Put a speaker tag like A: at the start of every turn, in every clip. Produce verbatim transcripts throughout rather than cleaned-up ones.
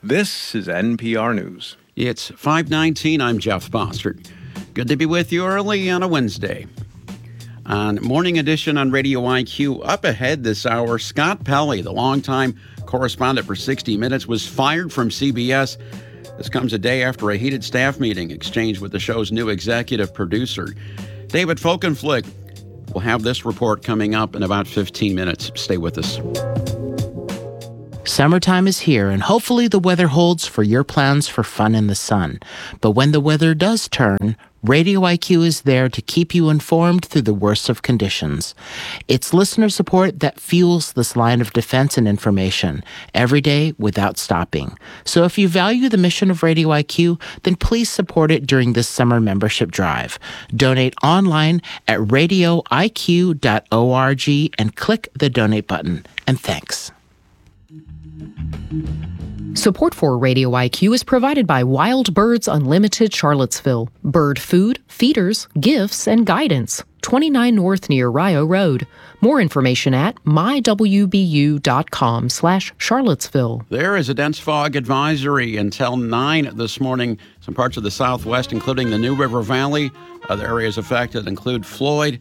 A: This is N P R News.
B: It's five nineteen. I'm Jeff Foster. Good to be with you early on a Wednesday. On Morning Edition on Radio I Q, up ahead this hour, Scott Pelley, the longtime correspondent for sixty minutes, was fired from C B S. This comes a day after a heated staff meeting exchanged with the show's new executive producer. David Folkenflik will have this report coming up in about fifteen minutes. Stay with us.
C: Summertime is here, and hopefully the weather holds for your plans for fun in the sun. But when the weather does turn, Radio I Q is there to keep you informed through the worst of conditions. It's listener support that fuels this line of defense and information every day without stopping. So if you value the mission of Radio I Q, then please support it during this summer membership drive. Donate online at radio I Q dot org and click the donate button. And thanks.
D: Support for Radio I Q is provided by Wild Birds Unlimited Charlottesville. Bird food, feeders, gifts, and guidance. twenty-nine North near Rio Road. More information at my w b u dot com slash Charlottesville.
B: There is a dense fog advisory until nine this morning. Some parts of the southwest, including the New River Valley. Other areas affected include Floyd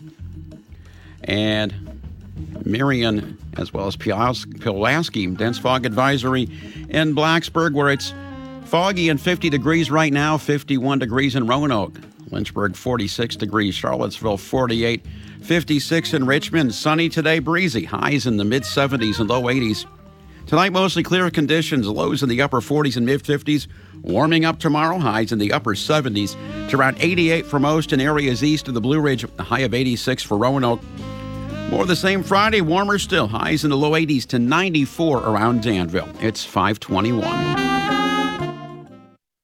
B: and Marion, as well as Pulaski. Dense fog advisory in Blacksburg, where it's foggy and fifty degrees right now, fifty-one degrees in Roanoke. Lynchburg, forty-six degrees. Charlottesville, forty-eight. fifty-six in Richmond. Sunny today, breezy. Highs in the mid-seventies and low eighties. Tonight, mostly clear conditions. Lows in the upper forties and mid-fifties. Warming up tomorrow. Highs in the upper seventies to around eighty-eight for most in areas east of the Blue Ridge. A high of eighty-six for Roanoke. More of the same Friday, warmer still. Highs in the low eighties to ninety-four around Danville. It's five twenty-one.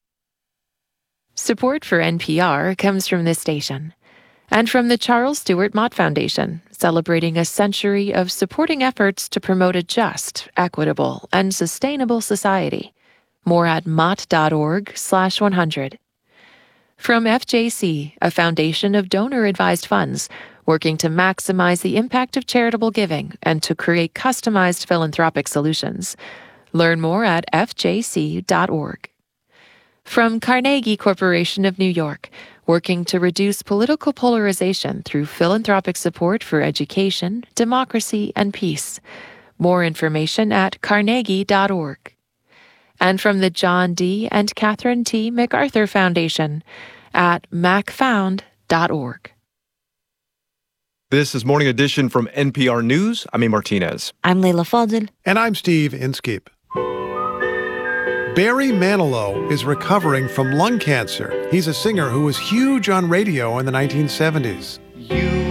E: Support for N P R comes from this station and from the Charles Stewart Mott Foundation, celebrating a century of supporting efforts to promote a just, equitable, and sustainable society. More at mott.org slash 100. From F J C, a foundation of donor-advised funds, working to maximize the impact of charitable giving and to create customized philanthropic solutions. Learn more at f j c dot org. From Carnegie Corporation of New York, working to reduce political polarization through philanthropic support for education, democracy, and peace. More information at carnegie dot org. And from the John D. and Catherine T. MacArthur Foundation at mac found dot org.
F: This is Morning Edition from N P R News. I'm A. Martinez.
G: I'm Leila Fadel.
H: And I'm Steve Inskeep. Barry Manilow is recovering from lung cancer. He's a singer who was huge on radio in the nineteen seventies.